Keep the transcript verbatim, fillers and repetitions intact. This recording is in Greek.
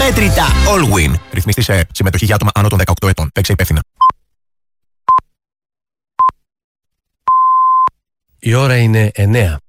αμέτρητα. Allwyn. Ρυθμιστή σε συμμετοχή για άτομα άνω των δεκαοκτώ ετών. Παίξε υπεύθυνα. Η ώρα είναι εννέα.